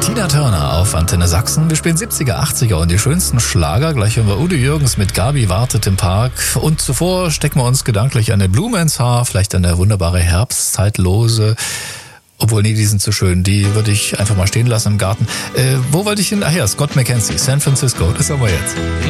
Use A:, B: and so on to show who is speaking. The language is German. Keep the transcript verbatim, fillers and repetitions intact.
A: Tina Turner auf Antenne Sachsen. Wir spielen siebziger, achtziger und die schönsten Schlager. Gleich hören wir Udo Jürgens mit Gabi wartet im Park. Und zuvor stecken wir uns gedanklich eine Blume ins Haar, vielleicht eine wunderbare Herbstzeitlose. Obwohl, nee, die sind zu schön. Die würde ich einfach mal stehen lassen im Garten. Äh, wo wollte ich hin? Ach ja, Scott McKenzie, San Francisco. Das haben wir jetzt.